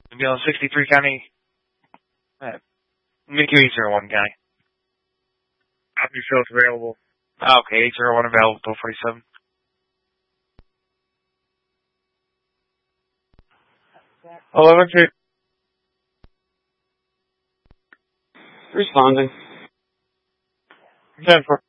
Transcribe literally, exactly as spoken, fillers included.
Ambulance sixty-three County. Uh, Mickey eight zero one County. Copy, show it's available. Okay, eight zero one available till forty-seven. eleven two. Responding. ten four.